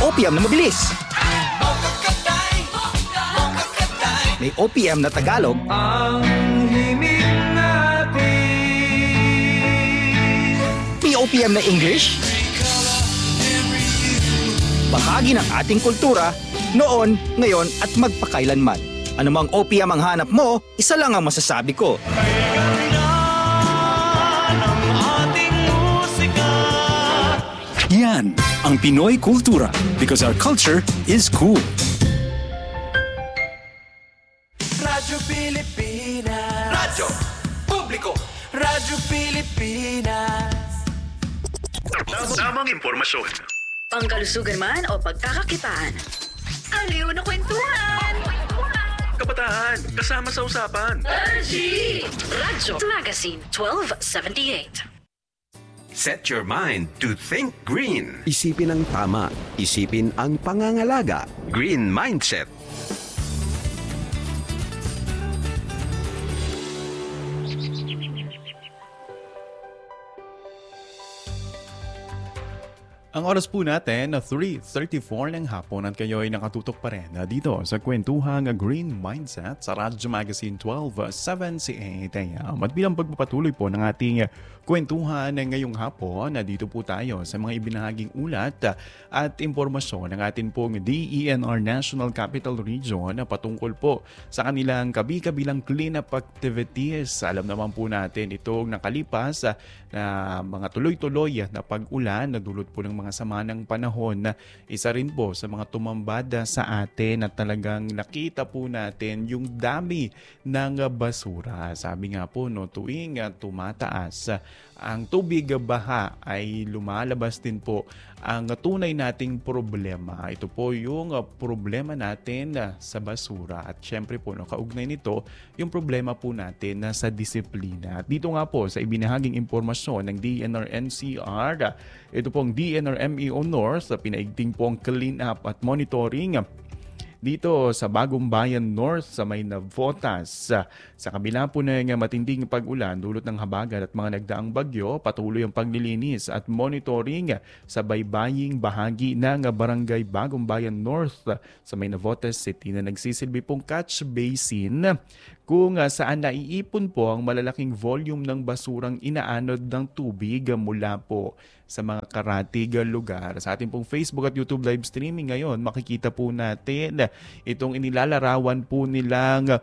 OPM na mabilis. May OPM na Tagalog. Ang himig natin. May OPM na English. Bahagi ng ating kultura, noon, ngayon at magpakailanman. Anumang OPM ang hanap mo, isa lang ang masasabi ko. Yan ang Pinoy kultura because our culture is cool. Radyo Pilipinas. Radyo Publiko. Radyo Pilipinas. Tamang impormasyon. Pangkalusugan man o pagkakakitaan. Aliw na kwentuhan! Kabataan, kasama sa usapan. Radyo Magazine 1278. Set your mind to think green. Isipin ang tama. Isipin ang pangangalaga. Green Mindset. Ang oras po natin na 3:34 ng hapon at kayo ay nakatutok pa rin dito sa kwentuhang Green Mindset sa Radyo Magazine 1278 AM. At bilang pagpapatuloy po ng ating kwentuhan ngayong hapon, dito po tayo sa mga ibinahaging ulat at impormasyon ng atin pong DENR National Capital Region patungkol po sa kanilang kabi-kabilang cleanup activities. Alam naman po natin itong nakalipas na mga tuloy-tuloy na pag-ulan na dulot po ng mga sama ng panahon na isa rin po sa mga tumambada sa atin at talagang nakita po natin yung dami ng basura. Sabi nga po tuwing tumataas ang tubig baha ay lumalabas din po ang tunay nating problema. Ito po yung problema natin sa basura at syempre po kaugnay nito yung problema po natin sa disiplina. At dito nga po sa ibinahaging impormasyon ng DNR-NCR, ito pong DNR-MEO North, pinaigting po ang clean up at monitoring dito sa Bagong Bayan North sa may Navotas. Sa kabila po ng matinding pag-ulan dulot ng habagat at mga nagdaang bagyo, patuloy ang paglilinis at monitoring sa baybaying bahagi ng Barangay Bagong Bayan North sa may Navotas City na nagsisilbi pong catch basin kung saan naiipon po ang malalaking volume ng basurang inaanod ng tubig mula po sa mga karatig lugar. Sa ating pong Facebook at YouTube live streaming ngayon, makikita po natin itong inilalarawan po nilang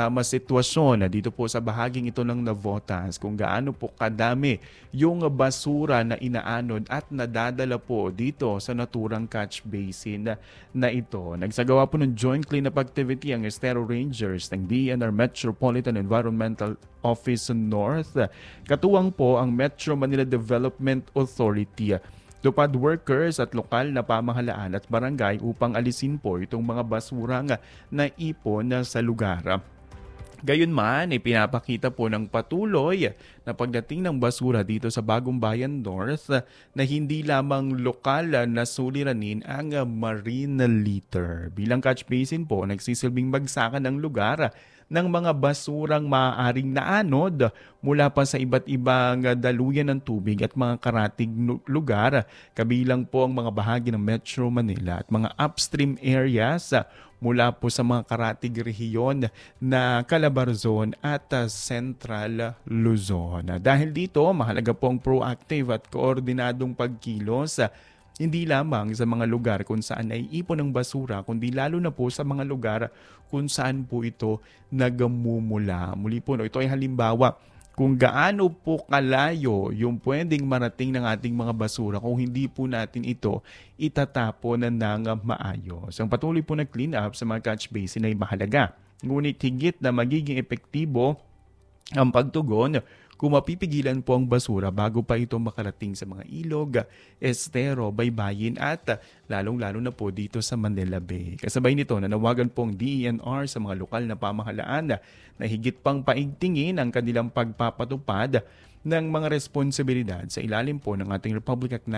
sitwasyon dito po sa bahaging ito ng Navotas kung gaano po kadami yung basura na inaanod at nadadala po dito sa naturang catch basin na ito. Nagsagawa po ng joint cleanup activity ang Estero Rangers ng DNR Metropolitan Environmental Office North. Katuwang po ang Metro Manila Development Authority, tupad workers at lokal na pamahalaan at barangay upang alisin po itong mga basurang na ipon sa lugar. Gayunman, ipinapakita po ng patuloy na pagdating ng basura dito sa Bagong Bayan North na hindi lamang lokal na suliranin ang marine litter. Bilang catch basin po, nagsisilbing bagsakan ng lugar ng mga basurang maaaring naanod mula pa sa iba't ibang daluyan ng tubig at mga karatig lugar, kabilang po ang mga bahagi ng Metro Manila at mga upstream areas mula po sa mga karatig rehiyon na Calabarzon at Central Luzon. Dahil dito, mahalaga po ang proactive at koordinadong pagkilos hindi lamang sa mga lugar kung saan naiipon ng basura, kundi lalo na po sa mga lugar kung saan po ito nagmumula. Muli po, ito ay halimbawa kung gaano po kalayo yung pwedeng marating ng ating mga basura kung hindi po natin ito itatapon ng maayos. Ang patuloy po na clean up sa mga catch basin ay mahalaga. Ngunit higit na magiging epektibo ang pagtugon kung mapipigilan po ang basura bago pa ito makarating sa mga ilog, estero, baybayin at lalong-lalo na po dito sa Manila Bay. Kasabay nito, nanawagan pong DENR sa mga lokal na pamahalaan na higit pang paigtingin ang kanilang pagpapatupad ng mga responsibilidad sa ilalim po ng ating Republic Act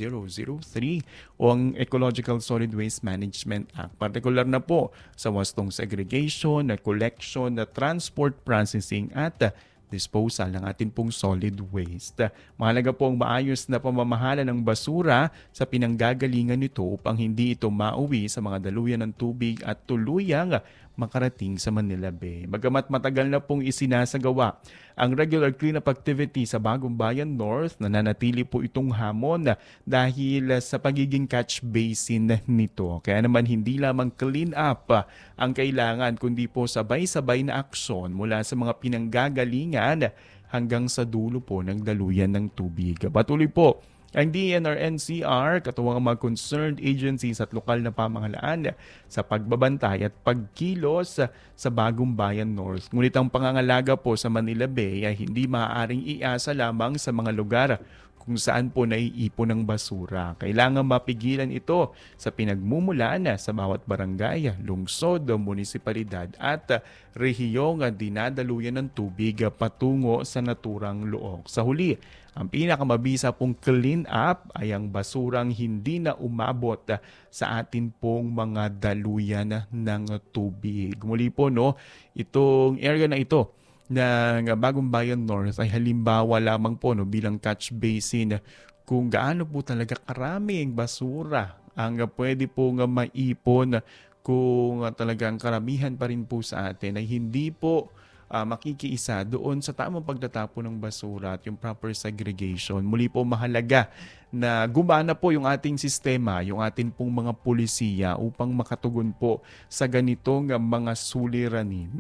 9003 o ang Ecological Solid Waste Management Act. Partikular na po sa wastong segregation, collection, transport, processing at disposal ng atin pong solid waste. Mahalaga po ang maayos na pamamahala ng basura sa pinanggagalingan nito upang hindi ito mauwi sa mga daluyan ng tubig at tuluyang makarating sa Manila Bay. Bagamat matagal na pong isinasagawa ang regular cleanup activity sa Bagong Bayan North, nananatili po itong hamon dahil sa pagiging catch basin nito. Kaya naman hindi lamang clean up ang kailangan, kundi po sabay-sabay na aksyon mula sa mga pinanggagalingan hanggang sa dulo po ng daluyan ng tubig. Patuloy po ang DNR-NCR, katuwang ang mga concerned agencies at lokal na pamahalaan sa pagbabantay at pagkilos sa Bagong Bayan North. Ngunit ang pangangalaga po sa Manila Bay ay hindi maaaring iasa lamang sa mga lugar kung saan po naiipon ng basura. Kailangan mapigilan ito sa pinagmumulan sa bawat barangay, lungsod, munisipalidad at rehiyong dinadaluyan ng tubig patungo sa naturang Luok. Sa huli, ang pinakamabisa pong clean up ay ang basurang hindi na umabot sa atin pong mga daluyan ng tubig. Muli po, itong area na ito ng Bagong Bayan North ay halimbawa lamang po bilang catch basin kung gaano po talaga karaming basura ang pwede po maipon kung talagang karamihan pa rin po sa atin ay hindi po makikiisa doon sa tamang pagtatapon ng basura at yung proper segregation. Muli po mahalaga na gumana po yung ating sistema, yung ating pong mga pulisiya upang makatugon po sa ganitong mga suliranin.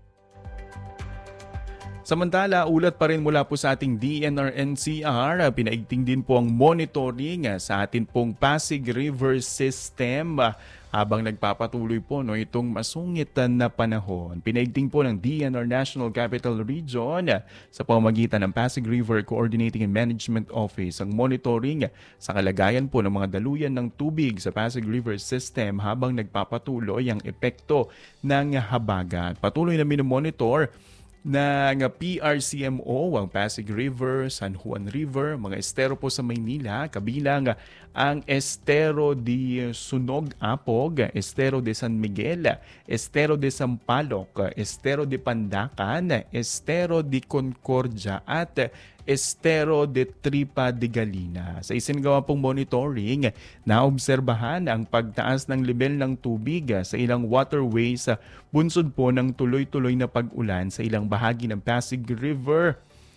Samantala, ulat pa rin mula po sa ating DNR-NCR, pinaigting din po ang monitoring sa atin pong Pasig River System habang nagpapatuloy po itong masungit na panahon. Pinaigting po ng DNR National Capital Region sa pamamagitan ng Pasig River Coordinating and Management Office ang monitoring sa kalagayan po ng mga daluyan ng tubig sa Pasig River System habang nagpapatuloy ang epekto ng habagat. Patuloy na minomonitor ng PRCMO ang Pasig River, San Juan River, mga estero po sa Maynila, kabilang ang Estero de Sunog-Apog, Estero de San Miguel, Estero de Sampaloc, Estero de Pandacan, Estero de Concordia at Estero de Tripa de Galina. Sa isinagawa pong monitoring, naobserbahan ang pagtaas ng level ng tubig sa ilang waterways bunsod po ng tuloy-tuloy na pag-ulan sa ilang bahagi ng Pasig River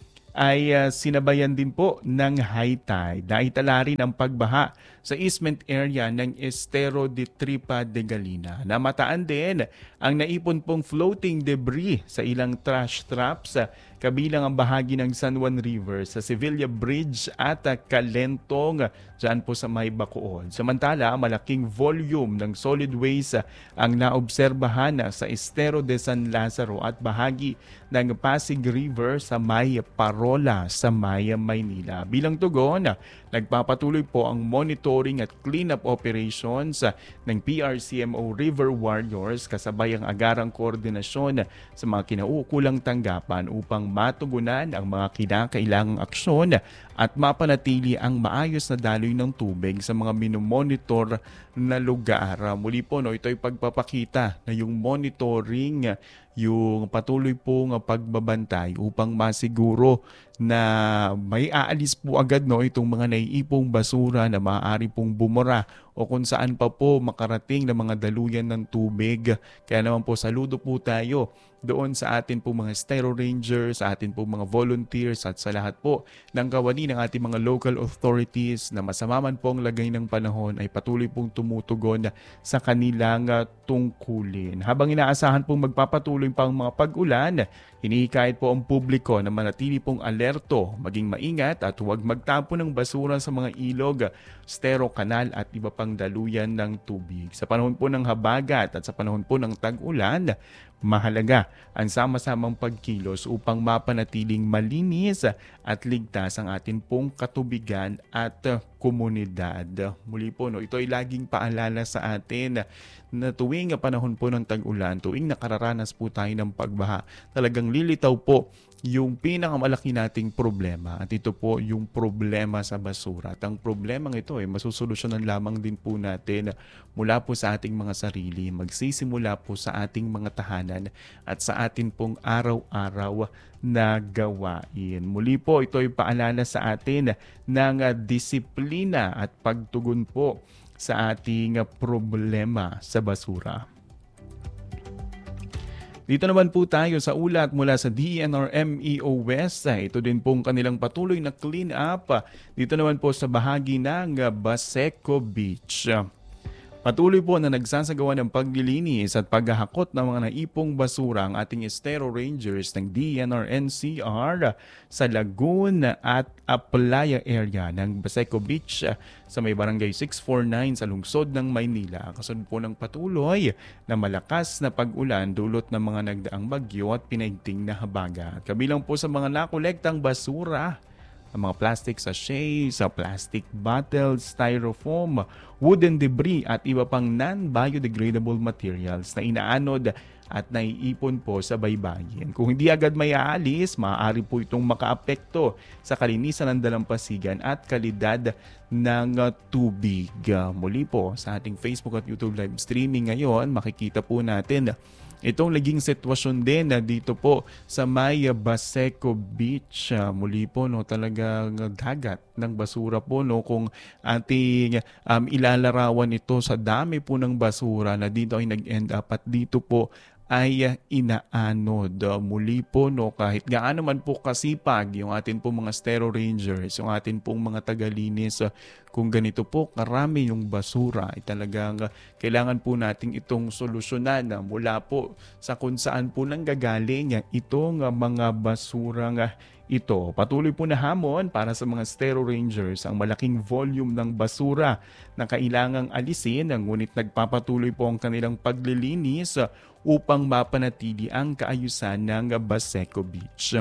ay sinabayan din po ng high tide. Naitala rin ang pagbaha sa easement area ng Estero de Tripa de Galina. Namataan din ang naipon pong floating debris sa ilang trash traps kabilang ang bahagi ng San Juan River sa Sevilla Bridge at Calentong dyan po sa May Bacood. Samantala, malaking volume ng solid waste ang naobserbahan sa Estero de San Lazaro at bahagi ng Pasig River sa May Parola sa May Maynila. Bilang tugon, nagpapatuloy po ang monitoring at cleanup operations ng PRCMO River Warriors kasabay ang agarang koordinasyon sa mga kinaukulang tanggapan upang matugunan ang mga kinakailangang aksyon at mapanatili ang maayos na daloy ng tubig sa mga minomonitor na lugar. Muli po, ito ay pagpapakita na yung monitoring, yung patuloy pong pagbabantay upang masiguro na may aalis po agad itong mga naiipong basura na maaari pong bumura o kung saan pa po makarating na mga daluyan ng tubig. Kaya naman po saludo po tayo doon sa atin po mga Stero Rangers, sa atin po mga volunteers at sa lahat po ng kawani ng ating mga local authorities na masama man po ang lagay ng panahon ay patuloy pong tumutugon sa kanilang tungkulin. Habang inaasahan pong magpapatuloy pa ang mga pag-ulan, hinihikayat po ang publiko na manatili pong alerto, maging maingat at huwag magtapon ng basura sa mga ilog, stero, kanal at iba pang daluyan ng tubig. Sa panahon po ng habagat at sa panahon po ng tag-ulan, mahalaga ang sama-samang pagkilos upang mapanatiling malinis at ligtas ang atin pong katubigan at komunidad. Muli po, ito ay laging paalala sa atin na tuwing panahon po ng tag-ulan, tuwing nakararanas po tayo ng pagbaha, talagang lilitaw po yung pinakamalaki nating problema at ito po yung problema sa basura. At ang problemang ito masusolusyonan lamang din po natin mula po sa ating mga sarili, magsisimula po sa ating mga tahanan at sa atin pong araw-araw na gawain. Muli po ito ay paalala sa atin ng disiplina at pagtugon po sa ating problema sa basura. Dito naman po tayo sa ulat mula sa DNR-MEO West. Ito din pong kanilang patuloy na clean up. Dito naman po sa bahagi ng Baseco Beach. Patuloy po na nagsasagawa ng paglilinis at paghahakot ng mga naipong basura ang ating Estero Rangers ng DNR-NCR sa Lagoon at Playa area ng Baseco Beach sa may barangay 649 sa lungsod ng Maynila. Kasunod po ng patuloy na malakas na pag-ulan dulot ng mga nagdaang bagyo at pinaigting na habagat. Kabilang po sa mga nakolektang basura, ang mga plastic sachets, plastic bottles, styrofoam, wooden debris at iba pang non-biodegradable materials na inaanod at naiipon po sa baybayin. Kung hindi agad may aalis, maaari po itong makaapekto sa kalinisan ng dalampasigan at kalidad ng tubig. Muli po sa ating Facebook at YouTube live streaming ngayon, makikita po natin itong naging sitwasyon din dito po sa may Baseco Beach. Muli po talagang dagat ng basura po kung ating ilalarawan ito sa dami po ng basura na dito ay nag-end up at dito po ay inaanod. Muli po kahit gaano man po kasipag yung atin pong mga Estero Rangers, yung atin pong mga tagalinis, kung ganito po karami yung basura, ay talagang kailangan po nating itong solusyonan mula po sa kung saan po nanggagaling itong mga basurang ito. Patuloy po na hamon para sa mga Estero Rangers ang malaking volume ng basura na kailangang alisin, ngunit nagpapatuloy po ang kanilang paglilinis upang mapanatili ang kaayusan ng Baseco Beach.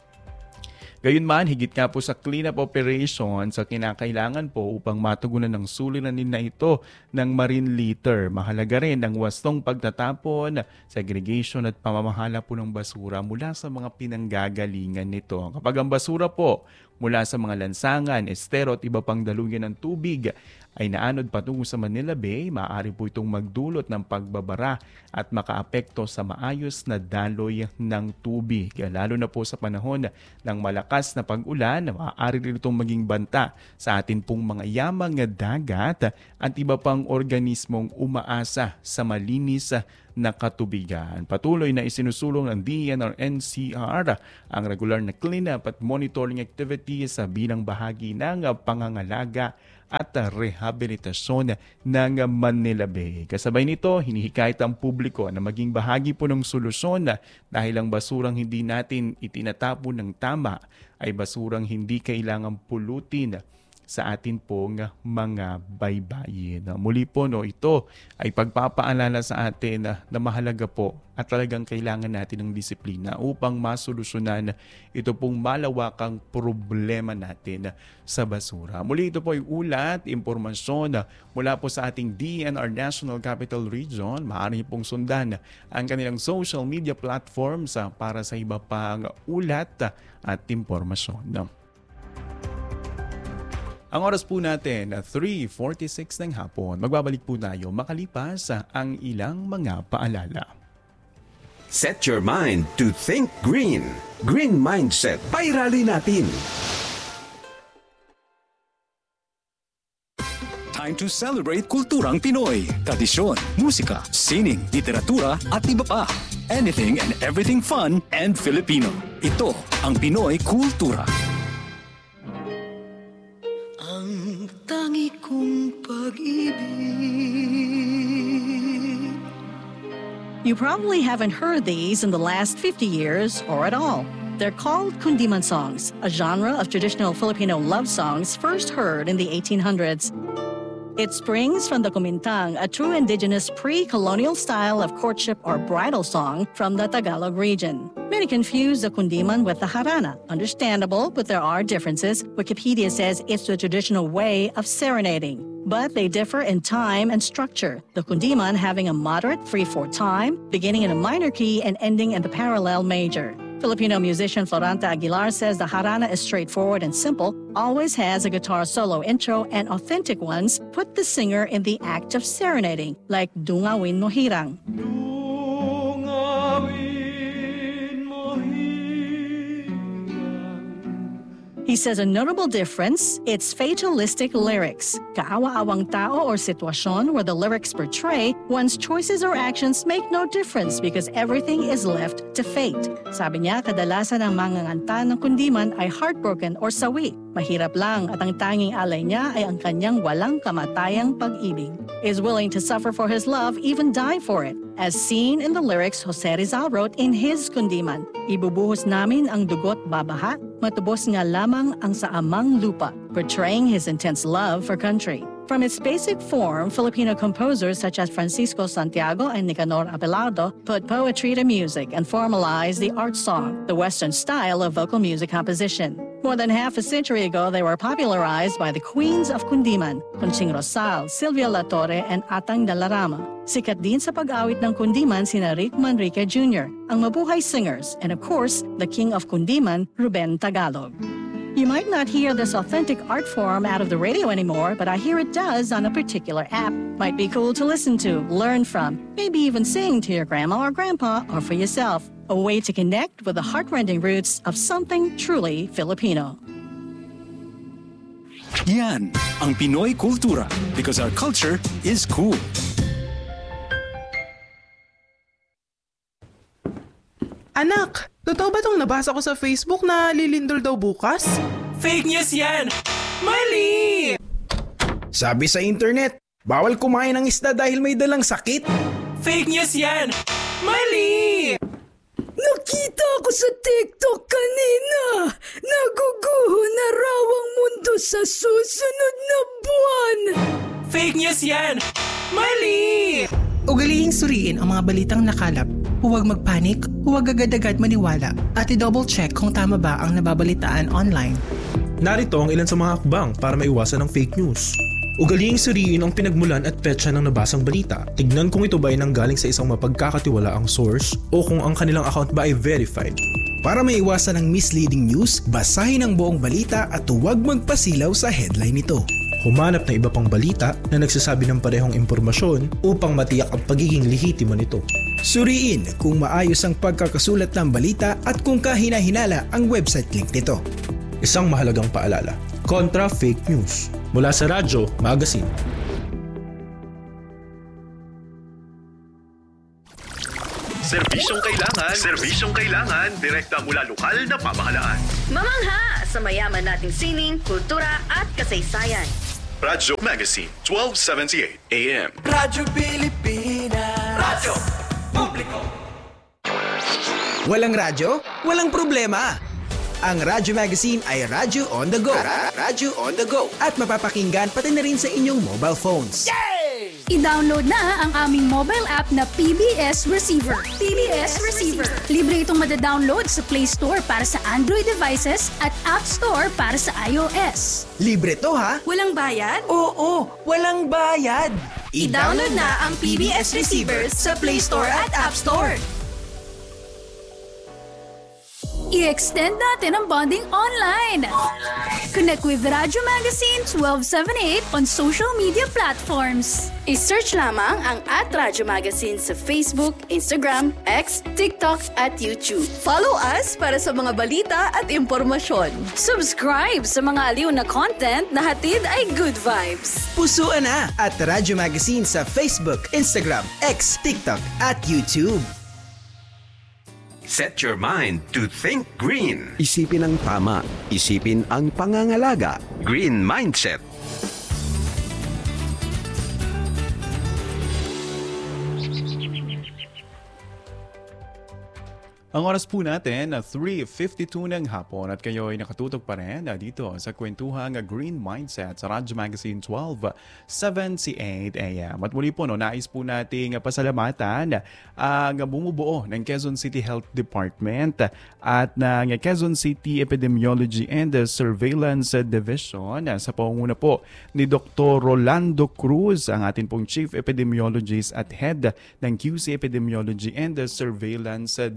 Gayunman, higit nga po sa cleanup operation sa kinakailangan po upang matugunan ng suliranin na ito ng marine litter. Mahalaga rin ang wastong pagtatapon, segregation at pamamahala po ng basura mula sa mga pinanggagalingan nito. Kapag ang basura po mula sa mga lansangan, estero at iba pang daluyan ng tubig ay naanod patungo sa Manila Bay, maaari po itong magdulot ng pagbabara at makaapekto sa maayos na daloy ng tubig. Lalo na po sa panahon ng malakas na pag-ulan, maaari rin itong maging banta sa atin pong mga yamang dagat at iba pang organismong umaasa sa malinis na katubigan. Patuloy na isinusulong ng DNR-NCR ang regular na cleanup at monitoring activities bilang bahagi ng pangangalaga at rehabilitasyon ng Manila Bay. Kasabay nito, hinihikayat ang publiko na maging bahagi po ng solusyon dahil ang basurang hindi natin itinatapon ng tama ay basurang hindi kailangang pulutin sa atin pong mga baybayin. Muli po, ito ay pagpapaalala sa atin na mahalaga po at talagang kailangan natin ng disiplina upang masolusyonan ito pong malawakang problema natin sa basura. Muli ito po ay ulat, impormasyon mula po sa ating DNR National Capital Region. Maaari pong sundan ang kanilang social media platforms para sa iba pang ulat at impormasyon. Ang oras po natin, 3:46 ng hapon. Magbabalik po tayo makalipas ang ilang mga paalala. Set your mind to think green. Green Mindset. Pairali natin. Time to celebrate kulturang Pinoy. Tradisyon, musika, sining, literatura at iba pa. Anything and everything fun and Filipino. Ito ang Pinoy Kultura. Ang tangi kong pag-ibig. You probably haven't heard these in the last 50 years or at all. They're called kundiman songs, a genre of traditional Filipino love songs first heard in the 1800s. It springs from the kumintang, a true indigenous pre-colonial style of courtship or bridal song from the Tagalog region. Many confuse the kundiman with the harana. Understandable, but there are differences. Wikipedia says it's the traditional way of serenading, but they differ in time and structure. The kundiman having a moderate 3/4 time, beginning in a minor key and ending in the parallel major. Filipino musician Floranta Aguilar says the jarana is straightforward and simple, always has a guitar solo intro, and authentic ones put the singer in the act of serenading, like Dungawin Mo Hirang. He says a notable difference, it's fatalistic lyrics. Kaawa-awang tao or sitwasyon where the lyrics portray one's choices or actions make no difference because everything is left to fate. Sabi niya, kadalasan ang manganganta ng kundiman ay heartbroken or sawi. Mahirap lang at ang tanging alay niya ay ang kanyang walang kamatayang pag-ibig. Is willing to suffer for his love, even die for it. As seen in the lyrics Jose Rizal wrote in his kundiman, ibubuhos namin ang dugot babaha, matubos nga lamang ang sa amang lupa, portraying his intense love for country. From its basic form, Filipino composers such as Francisco Santiago and Nicanor Abelardo put poetry to music and formalized the art song, the Western style of vocal music composition. More than half a century ago, they were popularized by the queens of Kundiman, Conching Rosal, Silvia La Torre, and Atang Dalarama. Sikat din sa pag-awit ng Kundiman sina Rick Manrique Jr., ang mabuhay singers, and of course, the king of Kundiman, Ruben Tagalog. You might not hear this authentic art form out of the radio anymore, but I hear it does on a particular app. Might be cool to listen to, learn from, maybe even sing to your grandma or grandpa or for yourself. A way to connect with the heartrending roots of something truly Filipino. Yan ang Pinoy Kultura because our culture is cool. Anak, totoo ba tong nabasa ko sa Facebook na lilindol daw bukas? Fake news yan! Mali! Sabi sa internet, bawal kumain ng isda dahil may dalang sakit. Fake news yan! Mali! Nakita ko sa TikTok kanina. Naguguho na raw ang mundo sa susunod na buwan. Fake news yan! Mali! Ugalihing suriin ang mga balitang nakalap. Huwag magpanik, huwag agad-agad maniwala, at i-double check kung tama ba ang nababalitaan online. Narito ang ilan sa mga hakbang para maiwasan ang fake news. Ugalihing suriin ang pinagmulan at petsa ng nabasang balita. Tignan kung ito ba ay nanggaling sa isang mapagkakatiwalaang source o kung ang kanilang account ba ay verified. Para maiwasan ang misleading news, basahin ang buong balita at huwag magpasilaw sa headline nito. Humanap ng iba pang balita na nagsasabi ng parehong impormasyon upang matiyak ang pagiging lehitimo nito. Suriin kung maayos ang pagkakasulat ng balita at kung kahina-hinala ang website link nito. Isang mahalagang paalala, kontra fake news. Mula sa Radyo Magazine. Serbisyong kailangan, direkta mula lokal na pamahalaan. Mamangha sa mayaman nating sining, kultura at kasaysayan. Radyo Magazine, 1278 AM. Radyo Pilipinas. Radyo Publiko. Walang radyo? Walang problema. Ang Radyo Magazine ay Radyo on the Go. Radyo on the Go. At mapapakinggan pati na rin sa inyong mobile phones. Yay! I-download na ang aming mobile app na PBS Receiver. PBS Receiver. Libre itong madadownload sa Play Store para sa Android devices at App Store para sa iOS. Libre to ha? Walang bayad? Oo, walang bayad. I-download na ang PBS Receiver sa Play Store at App Store. I-extend natin ang bonding online. Connect with Radyo Magazine 1278 on social media platforms. I-search lamang ang @Radyo Magazine sa Facebook, Instagram, X, TikTok at YouTube. Follow us para sa mga balita at impormasyon. Subscribe sa mga aliw na content na hatid ay good vibes. Pusuan na at Radyo Magazine sa Facebook, Instagram, X, TikTok at YouTube. Set your mind to think green. Isipin ang tama. Isipin ang pangangalaga. Green Mindset. Ang oras po natin na 3:52 ng hapon at kayo ay nakatutok pa rin dito sa kwentuhang Green Mindset sa Radyo Magazine 1278 AM. At muli po, nais po nating pasalamatan ang bumubuo ng Quezon City Health Department at ng Quezon City Epidemiology and Surveillance Division sa pangunguna po ni Dr. Rolando Cruz, ang ating pong Chief Epidemiologist at Head ng QC Epidemiology and Surveillance Division.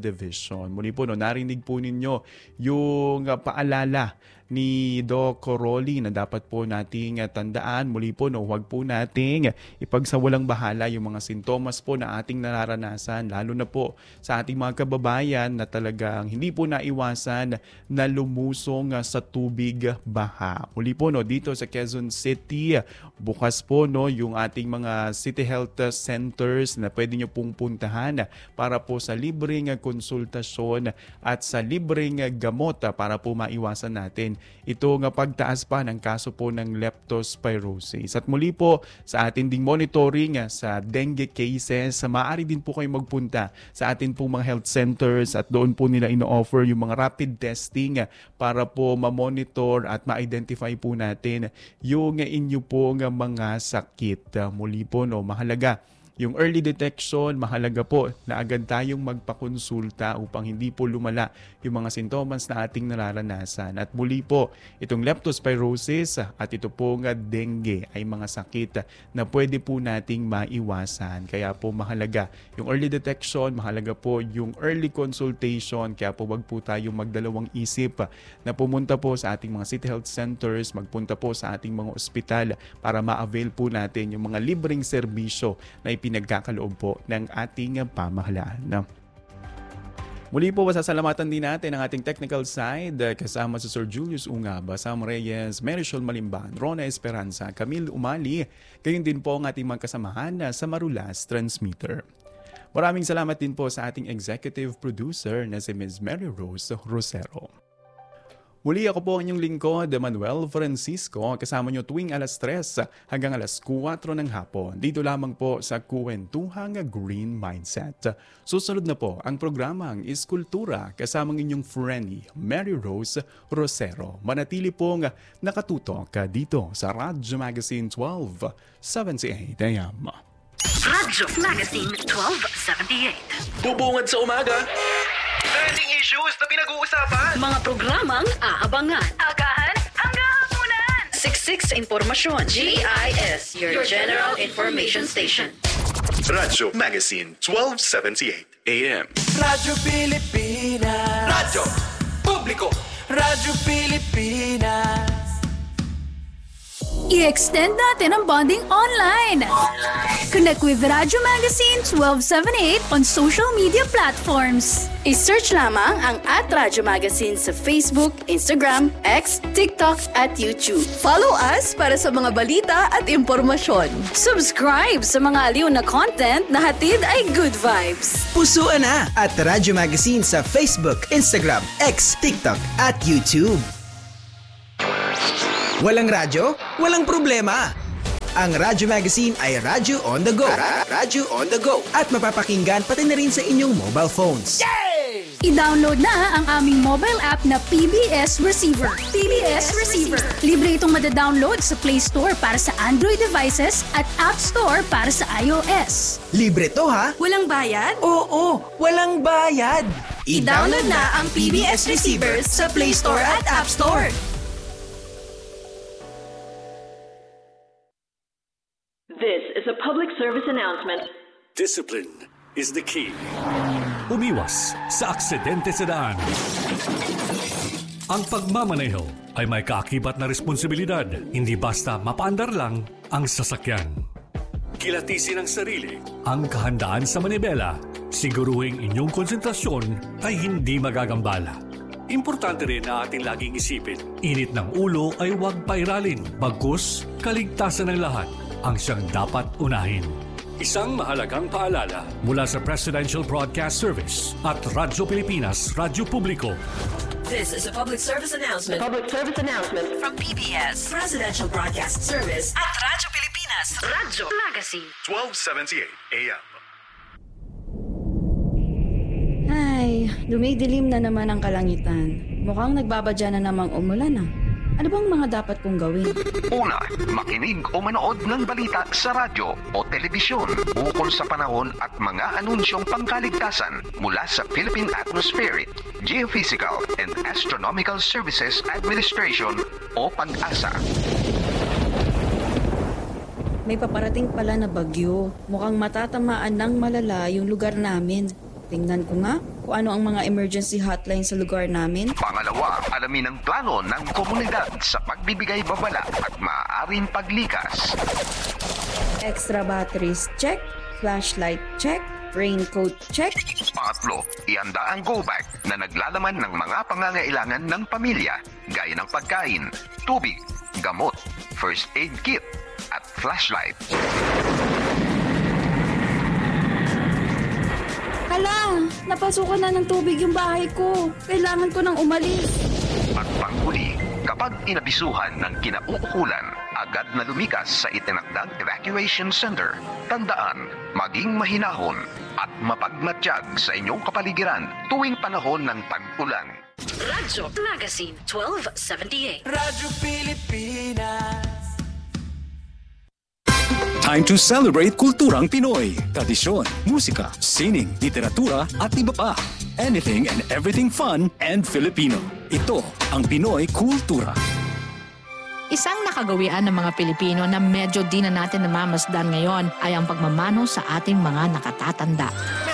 sitwasyon. Muli po, narinig po ninyo yung paalala ni Doc Rolly na dapat po nating tandaan. Muli po, huwag po nating ipagsawalang bahala yung mga sintomas po na ating nararanasan, lalo na po sa ating mga kababayan na talagang hindi po naiwasan na lumusong sa tubig baha. Muli po, dito sa Quezon City, bukas po yung ating mga city health centers na pwede nyo pong puntahan para po sa libreng konsultasyon at sa libreng gamot para po maiwasan natin ito nga pagtaas pa ng kaso po ng leptospirosis. At muli po sa ating ding monitoring sa dengue cases, maaari din po kayo magpunta sa atin pong mga health centers at doon po nila ino-offer yung mga rapid testing para po ma-monitor at ma-identify po natin yung inyo pong mga sakit. Muli po, mahalaga yung early detection, mahalaga po na agad tayong magpakonsulta upang hindi po lumala yung mga sintomas na ating nararanasan. At muli po, itong leptospirosis at ito pong dengue ay mga sakit na pwede po nating maiwasan. Kaya po mahalaga yung early detection, mahalaga po yung early consultation. Kaya po wag po tayong magdalawang isip na pumunta po sa ating mga city health centers, magpunta po sa ating mga ospital para ma-avail po natin yung mga libreng serbisyo na pinagkakaloob po ng ating pamahalaan. Muli po, masasalamatan din natin ang ating technical side kasama si Sir Julius Ungaba, Sam Reyes, Marisol Malimban, Rona Esperanza, Camille Umali, gayon din po ang ating mga kasamahan sa Marulas Transmitter. Maraming salamat din po sa ating executive producer na si Ms. Mary Rose Rosero. Muli ako po ang inyong lingkod, Manuel Francisco, kasama nyo tuwing alas 3 hanggang alas 4 ng hapon. Dito lamang po sa Kwentuhang Green Mindset. Susunod na po ang programang Iskultura kasama ng inyong friendly Mary Rose Rosero. Manatili pong nakatutok dito sa Radyo Magazine 1278 AM. Radyo Magazine 1278. Bubungad sa umaga. Trending issues na pinag-uusapan. Mga programang aabangan. Agahan hanggang hapunan. Siksik sa impormasyon. GIS, your General Information Station. Radyo Magazine 1278 AM. Radyo Pilipinas. Radyo Publiko. Radyo Pilipinas. I-extend natin ang bonding online. Connect with Radyo Magazine 1278 on social media platforms. I-search lamang ang @Radyo Magazine sa Facebook, Instagram, X, TikTok at YouTube. Follow us para sa mga balita at impormasyon. Subscribe sa mga aliw na content na hatid ay good vibes. Pusuan na at Radyo Magazine sa Facebook, Instagram, X, TikTok at YouTube. Walang radyo? Walang problema. Ang Radyo Magazine ay Radyo on the go. Radyo on the go. At mapapakinggan pati na rin sa inyong mobile phones. I-download na ang aming mobile app na PBS Receiver. PBS Receiver. Libre itong madadownload sa Play Store para sa Android devices at App Store para sa iOS. Libre to ha? Walang bayad? Oo, walang bayad. I-download na ang PBS Receiver sa Play Store at App Store. This is a public service announcement. Discipline is the key. Umiwas sa aksidente sa daan. Ang pagmamaneho ay may kaakibat na responsibilidad. Hindi basta mapaandar lang ang sasakyan. Kilatisin ang sarili, ang kahandaan sa manibela. Siguruhing inyong konsentrasyon ay hindi magagambala. Importante rin na ating laging isipin, init ng ulo ay huwag pairalin. Bagkus, kaligtasan ng lahat ang siyang dapat unahin. Isang mahalagang paalala mula sa Presidential Broadcast Service at Radyo Pilipinas, Radyo Publiko. This is a public service announcement. Public service announcement from PBS, Presidential Broadcast Service at Radyo Pilipinas, Radyo Magazine 1278 AM. Ay, dumidilim na naman ang kalangitan. Mukhang nagbabadya na namang umulan ah. Ano bang mga dapat kong gawin? Una, makinig o manood ng balita sa radyo o telebisyon ukol sa panahon at mga anunsyong pangkaligtasan mula sa Philippine Atmospheric, Geophysical and Astronomical Services Administration o PAG-ASA. May paparating pala na bagyo. Mukhang matatamaan ng malala yung lugar namin. Tingnan ko nga. kung ano ang mga emergency hotline sa lugar namin. Pangalawa, alamin ang plano ng komunidad sa pagbibigay babala at maaaring paglikas. Extra batteries check, flashlight check, raincoat check. Pangatlo, ihanda ang go bag na naglalaman ng mga pangangailangan ng pamilya gaya ng pagkain, tubig, gamot, first aid kit at flashlight. Hala, napasukan na ng tubig yung bahay ko. Kailangan ko nang umalis. At panghuli, kapag inabisuhan ng kinauukulan, agad na lumikas sa itinakdang evacuation center. Tandaan, maging mahinahon at mapagmatsyag sa inyong kapaligiran tuwing panahon ng tag-ulan. Radyo Magazine 1278. Radyo Pilipinas. Time to celebrate kulturang Pinoy. Tradisyon, musika, sining, literatura at iba pa. Anything and everything fun and Filipino. Ito ang Pinoy Kultura. Isang nakagawian ng mga Pilipino na medyo di na natin namamasdan ngayon ay ang pagmamano sa ating mga nakatatanda.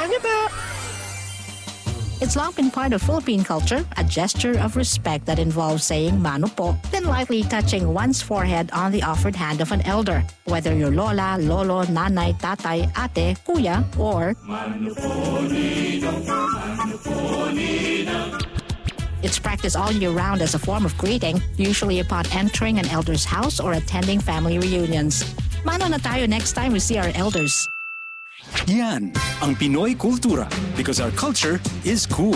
It's long been part of Philippine culture, a gesture of respect that involves saying mano po, then lightly touching one's forehead on the offered hand of an elder, whether you're lola, lolo, nanay, tatay, ate, kuya, or it's practiced all year round as a form of greeting, usually upon entering an elder's house or attending family reunions. Mano na tayo next time we see our elders. Yan ang Pinoy Kultura because our culture is cool.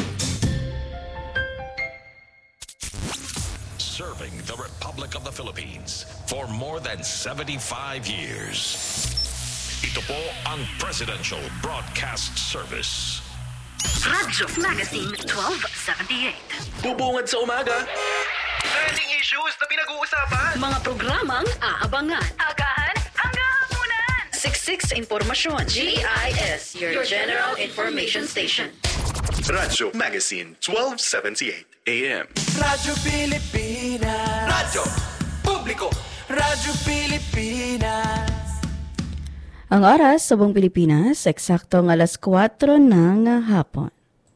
Serving the Republic of the Philippines for more than 75 years. Ito po ang Presidential Broadcast Service. Radyo Magazine 1278. Bubungad sa umaga. Trending issues na pinag-uusapan. Mga programang aabangan. Agahan hanggang hapunan. Siksik sa impormasyon. GIS, your General Information Station. Radyo Magazine 1278 AM. Radyo Pilipinas. Radyo Publiko. Radyo Pilipinas. Ang oras sa buong Pilipinas, eksaktong 4:00 ng hapon.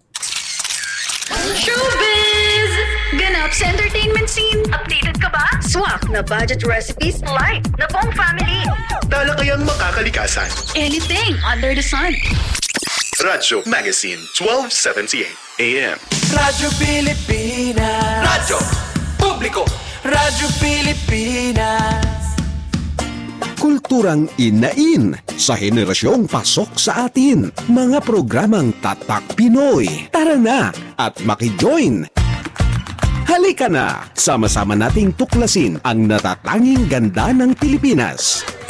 Showbiz! Ganap sa entertainment scene. Updated ka ba? Swak na budget recipes. Light na buong family. Dala kayang makakalikasan. Anything under the sun. Radyo Magazine 1278 AM. Radyo Pilipinas. Radyo Publiko. Radyo Pilipinas. Kulturang inain sa henerasyong pasok sa atin. Mga programang Tatak Pinoy. Tara na at maki-join. Halika na, sama-sama nating tuklasin ang natatanging ganda ng Pilipinas.